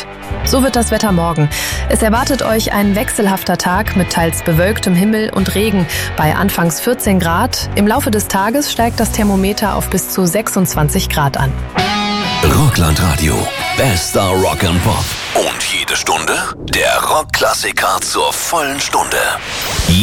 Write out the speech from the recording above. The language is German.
Grad. So wird das Wetter morgen. Es erwartet euch ein wechselhafter Tag mit teils bewölktem Himmel und Regen bei anfangs 14 Grad. Im Laufe des Tages steigt das Thermometer auf bis zu 26 Grad an. Rockland Radio. Bester Rock and Pop. Und jede Stunde der Rockklassiker zur vollen Stunde.